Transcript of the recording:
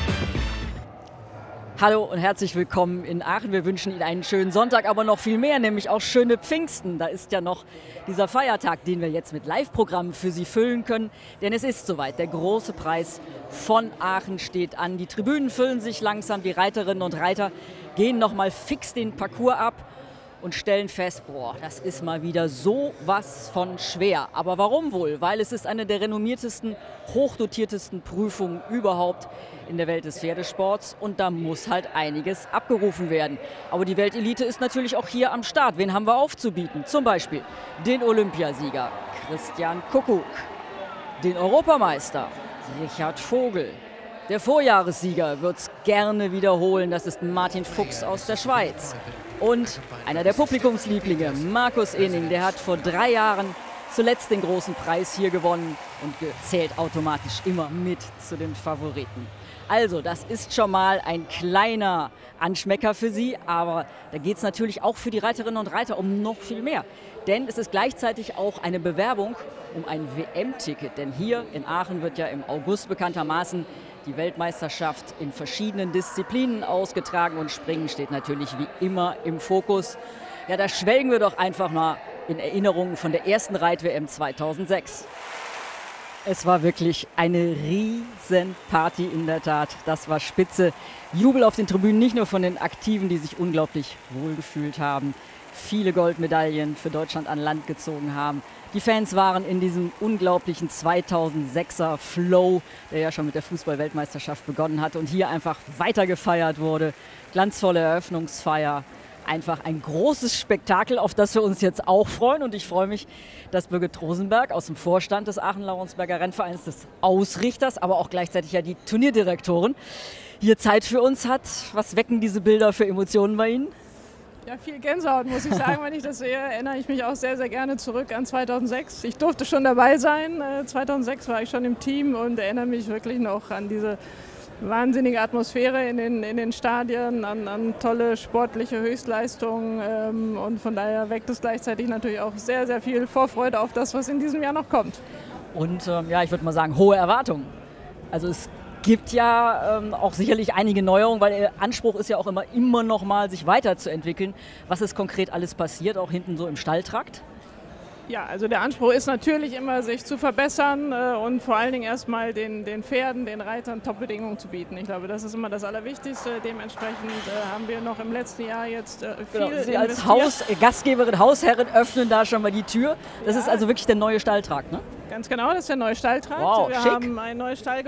Hallo und herzlich willkommen in Aachen. Wir wünschen Ihnen einen schönen Sonntag, aber noch viel mehr, nämlich auch schöne Pfingsten. Da ist ja noch dieser Feiertag, den wir jetzt mit Live-Programmen für Sie füllen können. Denn es ist soweit, der große Preis von Aachen steht an. Die Tribünen füllen sich langsam, die Reiterinnen und Reiter gehen nochmal fix den Parcours ab und stellen fest, boah, das ist mal wieder sowas von schwer. Aber warum wohl? Weil es ist eine der renommiertesten, hochdotiertesten Prüfungen überhaupt in der Welt des Pferdesports und da muss halt einiges abgerufen werden. Aber die Weltelite ist natürlich auch hier am Start. Wen haben wir aufzubieten? Zum Beispiel den Olympiasieger Christian Kuckuck, den Europameister Richard Vogel. Der Vorjahressieger wird es gerne wiederholen, das ist Martin Fuchs aus der Schweiz. Und einer der Publikumslieblinge, Markus Ening, der hat vor 3 Jahren zuletzt den großen Preis hier gewonnen und zählt automatisch immer mit zu den Favoriten. Also, das ist schon mal ein kleiner Anschmecker für Sie, aber da geht es natürlich auch für die Reiterinnen und Reiter um noch viel mehr. Denn es ist gleichzeitig auch eine Bewerbung um ein WM-Ticket. Denn hier in Aachen wird ja im August bekanntermaßen die Weltmeisterschaft in verschiedenen Disziplinen ausgetragen und Springen steht natürlich wie immer im Fokus. Ja, da schwelgen wir doch einfach mal in Erinnerungen von der ersten Reit-WM 2006. Es war wirklich eine riesen Party in der Tat. Das war spitze. Jubel auf den Tribünen, nicht nur von den Aktiven, die sich unglaublich wohlgefühlt haben, viele Goldmedaillen für Deutschland an Land gezogen haben. Die Fans waren in diesem unglaublichen 2006er Flow, der ja schon mit der Fußball-Weltmeisterschaft begonnen hatte und hier einfach weiter gefeiert wurde. Glanzvolle Eröffnungsfeier. Einfach ein großes Spektakel, auf das wir uns jetzt auch freuen. Und ich freue mich, dass Birgit Rosenberg aus dem Vorstand des Aachen-Laurensberger Rennvereins, des Ausrichters, aber auch gleichzeitig ja die Turnierdirektorin, hier Zeit für uns hat. Was wecken diese Bilder für Emotionen bei Ihnen? Ja, viel Gänsehaut, muss ich sagen. Wenn ich das sehe, erinnere ich mich auch sehr, sehr gerne zurück an 2006. Ich durfte schon dabei sein. 2006 war ich schon im Team und erinnere mich wirklich noch an diese wahnsinnige Atmosphäre in den Stadien, an tolle sportliche Höchstleistungen. Und von daher weckt es gleichzeitig natürlich auch sehr, sehr viel Vorfreude auf das, was in diesem Jahr noch kommt. Und ja, ich würde mal sagen, hohe Erwartungen. Also es gibt ja auch sicherlich einige Neuerungen, weil der Anspruch ist ja auch immer noch mal, sich weiterzuentwickeln. Was ist konkret alles passiert, auch hinten so im Stalltrakt? Ja, also der Anspruch ist natürlich immer, sich zu verbessern und vor allen Dingen erstmal den Pferden, den Reitern Top-Bedingungen zu bieten. Ich glaube, das ist immer das Allerwichtigste. Dementsprechend haben wir noch im letzten Jahr jetzt viel Sie als Gastgeberin, Hausherrin öffnen da schon mal die Tür. Das ist also wirklich der neue Stalltrakt, ne? Ganz genau, das ist der neue Stalltrakt. Wow, wir schick. haben ein neues Stall